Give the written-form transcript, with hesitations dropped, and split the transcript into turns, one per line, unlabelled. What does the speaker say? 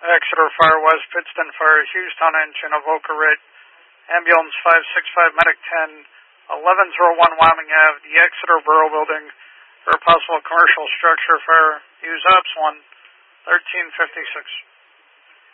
Exeter Fire West, Pittston Fire, Houston Engine, Avoca Ridge, Ambulance 565, Medic 10, 1101 Wyoming Ave, the Exeter Borough Building, for a possible commercial structure fire. Use Ops 1, 1356.